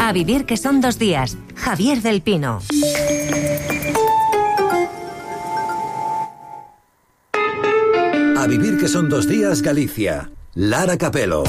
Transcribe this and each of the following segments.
A vivir que son 2 días. Javier del Pino. A vivir que son 2 días, Galicia. Lara Capelo.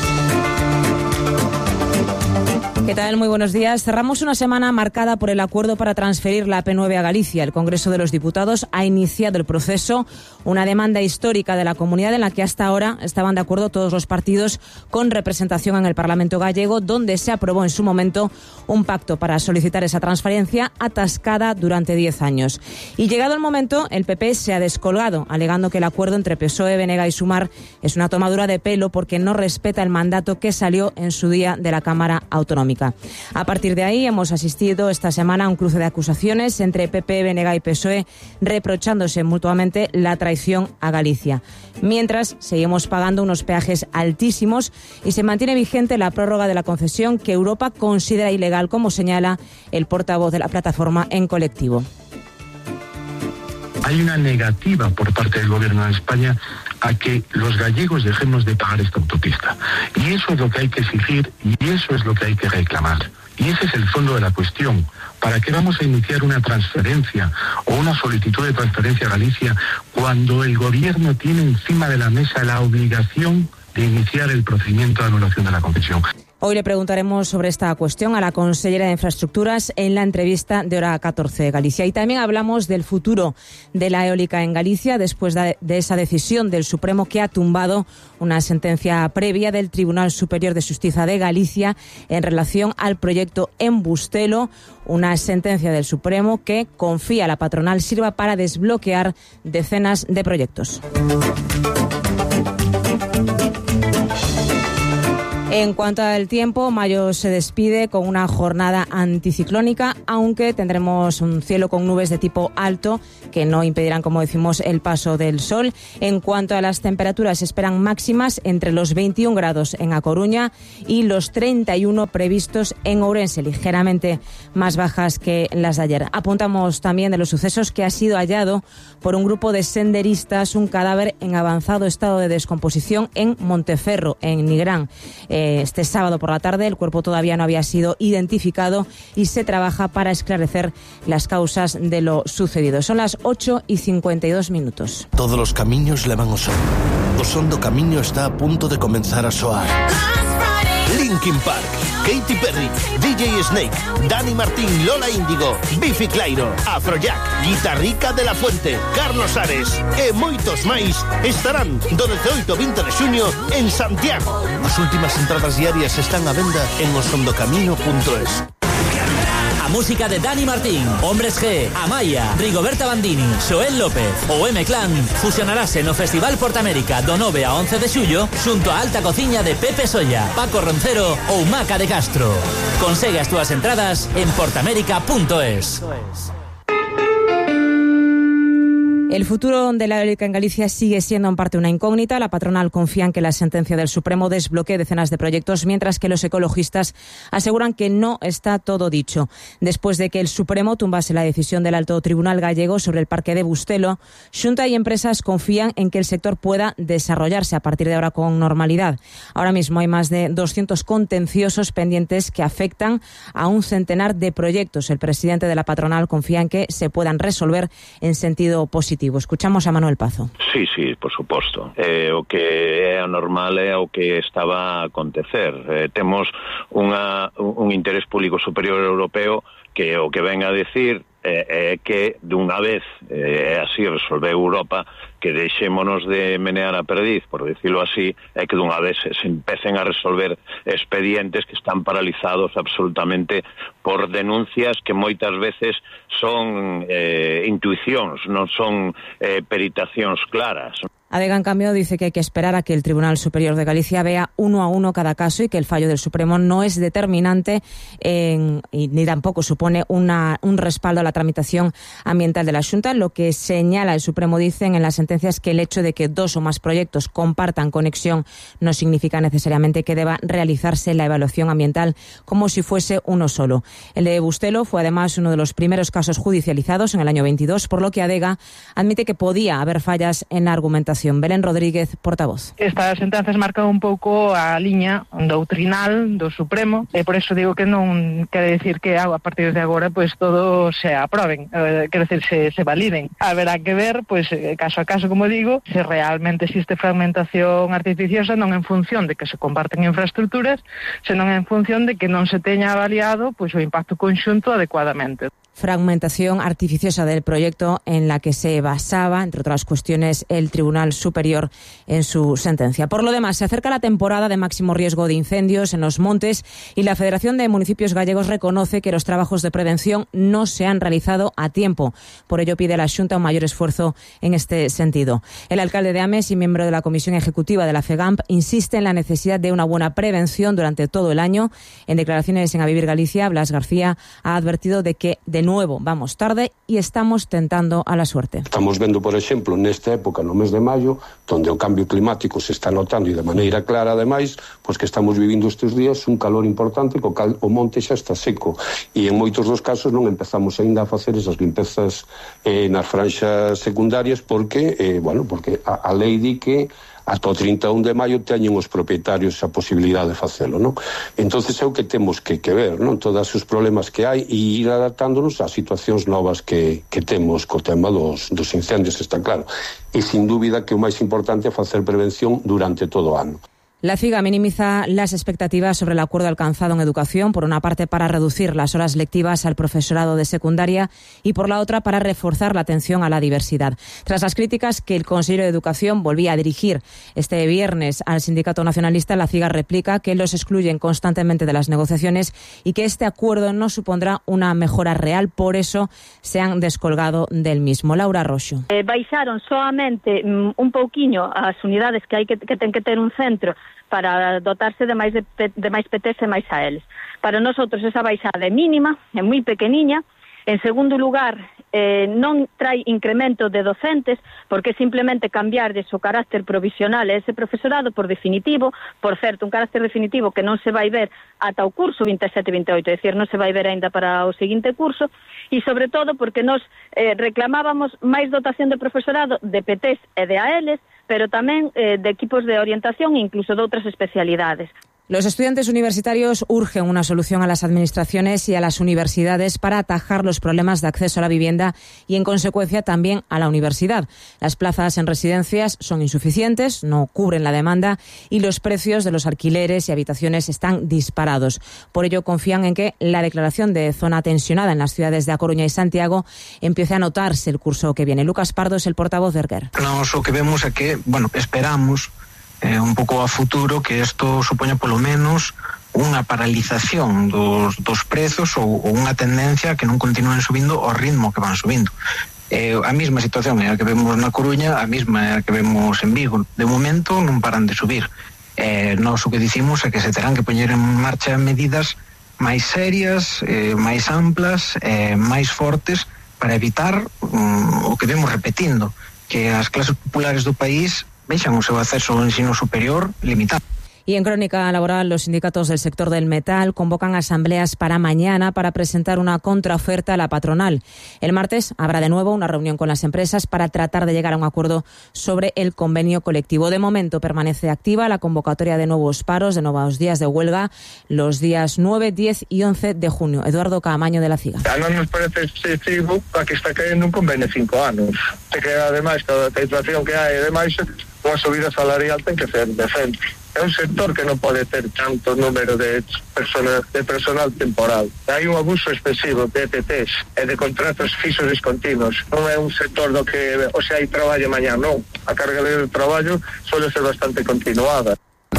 ¿Qué tal? Muy buenos días. Cerramos una semana marcada por el acuerdo para transferir la AP9 a Galicia. El Congreso de los Diputados ha iniciado el proceso, una demanda histórica de la comunidad en la que hasta ahora estaban de acuerdo todos los partidos con representación en el Parlamento gallego, donde se aprobó en su momento un pacto para solicitar esa transferencia atascada durante 10 años. Y llegado el momento, el PP se ha descolgado, alegando que el acuerdo entre PSOE, BNG y Sumar es una tomadura de pelo porque no respeta el mandato que salió en su día de la Cámara Autonómica. A partir de ahí hemos asistido esta semana a un cruce de acusaciones entre PP, BNG y PSOE, reprochándose mutuamente la traición a Galicia. Mientras, seguimos pagando unos peajes altísimos y se mantiene vigente la prórroga de la concesión que Europa considera ilegal, como señala el portavoz de la plataforma En Colectivo. Hay una negativa por parte del Gobierno de España a que los gallegos dejemos de pagar esta autopista. Y eso es lo que hay que exigir y eso es lo que hay que reclamar. Y ese es el fondo de la cuestión. ¿Para qué vamos a iniciar una transferencia o una solicitud de transferencia a Galicia cuando el Gobierno tiene encima de la mesa la obligación de iniciar el procedimiento de anulación de la concesión? Hoy le preguntaremos sobre esta cuestión a la consellera de Infraestructuras en la entrevista de Hora 14 de Galicia. Y también hablamos del futuro de la eólica en Galicia después de esa decisión del Supremo que ha tumbado una sentencia previa del Tribunal Superior de Justicia de Galicia en relación al proyecto en Bustelo, una sentencia del Supremo que confía a la patronal sirva para desbloquear decenas de proyectos. En cuanto al tiempo, mayo se despide con una jornada anticiclónica, aunque tendremos un cielo con nubes de tipo alto que no impedirán, como decimos, el paso del sol. En cuanto a las temperaturas, se esperan máximas entre los 21 grados en A Coruña y los 31 previstos en Ourense, ligeramente más bajas que las de ayer. Apuntamos también de los sucesos que ha sido hallado por un grupo de senderistas un cadáver en avanzado estado de descomposición en Monteferro, en Nigrán. Este sábado por la tarde el cuerpo todavía no había sido identificado y se trabaja para esclarecer las causas de lo sucedido. Son las 8:52. Todos los camiños levan ao son. O son do camiño está a punto de comenzar a soar. Linkin Park, Katy Perry, DJ Snake, Dani Martín, Lola Índigo, Biffy Clyro, Afrojack, Guitarrica de la Fuente, Carlos Ares e moitos máis estarán do 18 ao 20 de xuño en Santiago. As últimas entradas diarias están á venda en osondocamino.es. A música de Dani Martín, Hombres G, Amaya, Rigoberta Bandini, Xoel López ou M-Clan fusionarase no Festival Portamérica do 9 a 11 de xullo xunto a Alta Cociña de Pepe Solla, Paco Roncero ou Maca de Castro. Consegue as túas entradas en portamérica.es. El futuro de la eólica en Galicia sigue siendo en parte una incógnita. La patronal confía en que la sentencia del Supremo desbloquee decenas de proyectos, mientras que los ecologistas aseguran que no está todo dicho. Después de que el Supremo tumbase la decisión del Alto Tribunal gallego sobre el parque de Bustelo, Xunta y empresas confían en que el sector pueda desarrollarse a partir de ahora con normalidad. Ahora mismo hay más de 200 contenciosos pendientes que afectan a un centenar de proyectos. El presidente de la patronal confía en que se puedan resolver en sentido positivo. Escuchamos a Manuel Pazo. Sí, por suposto. O que é anormal é o que estaba a acontecer. Temos un interés público superior europeo que o que ven a decir é que dunha vez así resolveu Europa, que deixémonos de menear a perdiz, por decirlo así, é que dunha vez se empecen a resolver expedientes que están paralizados absolutamente por denuncias que moitas veces son intuicións, non son peritacións claras. Adega, en cambio, dice que hay que esperar a que el Tribunal Superior de Galicia vea uno a uno cada caso y que el fallo del Supremo no es determinante ni tampoco supone un respaldo a la tramitación ambiental de la Xunta. Lo que señala el Supremo, dicen en la sentencia, es que el hecho de que 2 o más proyectos compartan conexión no significa necesariamente que deba realizarse la evaluación ambiental como si fuese uno solo. El de Bustelo fue además uno de los primeros casos judicializados en el año 22, por lo que Adega admite que podía haber fallas en la argumentación Educación. Belén Rodríguez, portavoz. Estas sentenzas marcan un pouco a liña doutrinal do Supremo, e por eso digo que non quere decir que a partir de agora pues todo se aproben, quere decir se validen. Haberá que ver, pues caso a caso, como digo, se realmente existe fragmentación artificiosa, non en función de que se comparten infraestructuras, senón en función de que non se teña avaliado pues o impacto conxunto adecuadamente. Fragmentación artificiosa del proyecto en la que se basaba, entre otras cuestiones, el Tribunal Superior en su sentencia. Por lo demás, se acerca la temporada de máximo riesgo de incendios en los montes y la Federación de Municipios Gallegos reconoce que los trabajos de prevención no se han realizado a tiempo. Por ello pide a la Xunta un mayor esfuerzo en este sentido. El alcalde de Ames y miembro de la Comisión Ejecutiva de la FEGAMP insiste en la necesidad de una buena prevención durante todo el año. En declaraciones en A Vivir Galicia, Blas García ha advertido de que de nuevo vamos tarde e estamos tentando a la suerte. Estamos vendo, por exemplo, nesta época, no mes de maio, onde o cambio climático se está notando e de maneira clara, ademais, pois que estamos vivindo estes días un calor importante, co cal o monte xa está seco e en moitos dos casos non empezamos aínda a facer esas limpezas nas franxas secundarias porque a lei di que ata o 31 de maio teñen os propietarios a posibilidade de facelo, non? Entonces é o que temos que ver, non? Todos os problemas que hai e ir adaptándonos ás situacións novas que temos co tema dos incendios, está claro. E sin dúbida que o máis importante é facer prevención durante todo o ano. La CIGA minimiza las expectativas sobre el acuerdo alcanzado en educación, por una parte para reducir las horas lectivas al profesorado de secundaria y por la otra para reforzar la atención a la diversidad. Tras las críticas que el consejero de Educación volvía a dirigir este viernes al sindicato nacionalista, la CIGA replica que los excluyen constantemente de las negociaciones y que este acuerdo no supondrá una mejora real, por eso se han descolgado del mismo. Laura Roxo. Baixaron solamente un pouquiño as unidades que ten que ter un centro para dotarse de máis PTs e máis a eles. Para nosotros esa baixada é mínima, é moi pequeniña. En segundo lugar, non trae incremento de docentes, porque simplemente cambiarles o carácter provisional a ese profesorado por definitivo, por certo, un carácter definitivo que non se vai ver ata o curso 27-28, é dicir, non se vai ver aínda para o seguinte curso, e sobre todo porque nos reclamábamos máis dotación de profesorado de PTs e de ALs, pero tamén de equipos de orientación e incluso de outras especialidades. Los estudiantes universitarios urgen una solución a las administraciones y a las universidades para atajar los problemas de acceso a la vivienda y, en consecuencia, también a la universidad. Las plazas en residencias son insuficientes, no cubren la demanda y los precios de los alquileres y habitaciones están disparados. Por ello, confían en que la declaración de zona tensionada en las ciudades de A Coruña y Santiago empiece a notarse el curso que viene. Lucas Pardo es el portavoz de Erguer. Nos o que vemos é que, esperamos un pouco a futuro que isto supoña polo menos unha paralización dos prezos ou unha tendencia que non continúen subindo ao ritmo que van subindo. A mesma situación é a que vemos na Coruña, a mesma é a que vemos en Vigo. De momento non paran de subir. Nós o que dicimos é que se terán que poñer en marcha medidas máis serias, máis amplas, máis fortes para evitar o que vemos repetindo, que as clases populares do país vexan o seu acceso ao ensino superior limitado. Y en crónica laboral, los sindicatos del sector del metal convocan asambleas para mañana para presentar una contraoferta a la patronal. El martes habrá de nuevo una reunión con las empresas para tratar de llegar a un acuerdo sobre el convenio colectivo. De momento permanece activa la convocatoria de nuevos paros, de nuevos días de huelga, los días 9, 10 y 11 de junio. Eduardo Caamaño, de la CIGA. Non nos parece excesivo a que está caendo un convenio 5 anos. Que ademais, toda a inflación que hai, ademais, unha subida salarial ten que ser decente. É un sector que non pode ter tanto número de personal temporal. Hai un abuso excesivo de ETTs e de contratos fixos discontinuos. Non é un sector do que, hai traballo mañá, non. A carga de traballo suele ser bastante continuada.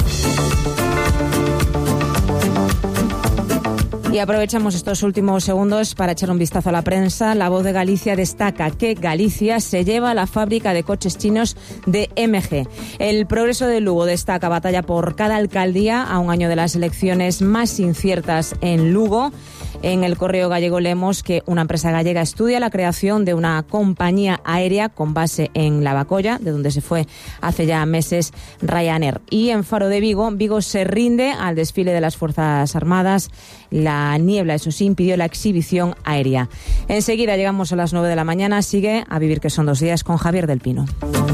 Y aprovechamos estos últimos segundos para echar un vistazo a la prensa. La Voz de Galicia destaca que Galicia se lleva la fábrica de coches chinos de MG. El Progreso de Lugo destaca batalla por cada alcaldía a un año de las elecciones más inciertas en Lugo. En el Correo Gallego leemos que una empresa gallega estudia la creación de una compañía aérea con base en Lavacolla, de donde se fue hace ya meses Ryanair. Y en Faro de Vigo, Vigo se rinde al desfile de las Fuerzas Armadas. La niebla, eso sí, impidió la exhibición aérea. Enseguida llegamos a las 9 de la mañana. Sigue A Vivir que son 2 días con Javier del Pino.